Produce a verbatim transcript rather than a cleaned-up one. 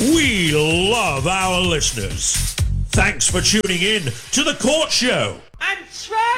We love our listeners. Thanks for tuning in to The Court Show. I'm trying!